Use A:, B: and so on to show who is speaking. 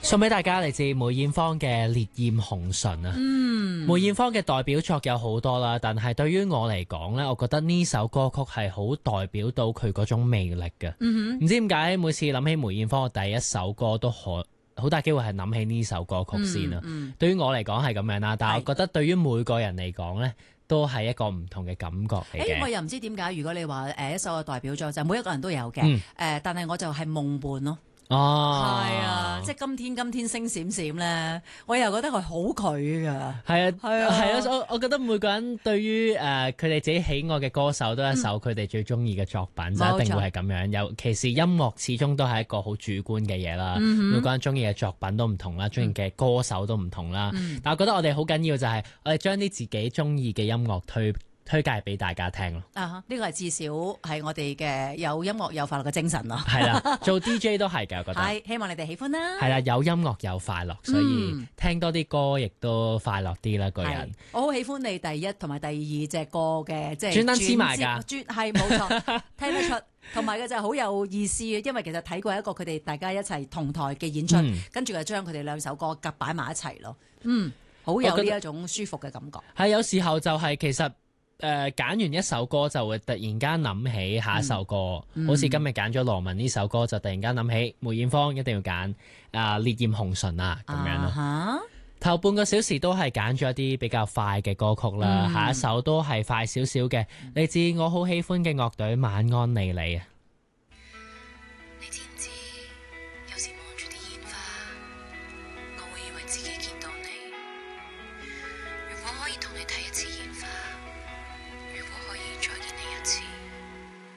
A: 送俾大家嚟自梅艷芳嘅《烈焰紅唇》啊。梅艷芳嘅代表作有好多啦，但係對於我嚟講呢，我覺得呢首歌曲係好代表到佢嗰種魅力嘅。唔知點解每次諗起梅艷芳嘅第一首歌都好大機會係諗起呢首歌曲先啦。對於我嚟講係咁樣啦，但係我覺得對於每個人嚟講呢，都係一個唔同嘅感覺嚟嘅。
B: 我又唔知點解，如果你話一首嘅代表作就每一個人都有嘅，但係我就係夢伴咯。
A: 哦，
B: 係啊，即係今天星閃閃咧，我又覺得佢好佢噶。
A: 係啊，
B: 係啊，
A: 係啊，我覺得每個人對於佢哋自己喜愛嘅歌手都係一首佢哋最中意嘅作品，就一定會係咁樣。尤其是音樂始終都係一個好主觀嘅嘢啦，每個人中意嘅作品都唔同啦，中意嘅歌手都唔同啦。但我覺得我哋好緊要就係我哋將啲自己中意嘅音樂推介俾大家聽咯。
B: 呢個係至少係我哋嘅有音樂有快樂嘅精神咯。
A: 係啦，做 DJ 都係嘅，我覺得。
B: 係，希望你哋喜歡啦。
A: 係啦，有音樂有快樂，所以聽多啲歌亦都快樂啲啦，個人。
B: 我好喜歡你第一同埋第二隻歌嘅，即係
A: 專登黐埋㗎。
B: 係冇錯，聽得出。同埋嘅就係好有意思嘅，因為其實睇過一個佢哋大家一齊同台嘅演出，跟住就將佢哋兩首歌夾擺埋一齊咯。好有呢一種舒服嘅感覺。
A: 係有時候就係其實。揀完一首歌就會突然間諗起下一首歌，好似今日揀咗羅文呢首歌，就突然間諗起梅艷芳一定要揀烈焰紅唇啊咁樣咯。頭半個小時都係揀咗一啲比較快嘅歌曲啦，下一首都係快少少嘅，嚟自我好喜歡嘅樂隊晚安莉莉啊。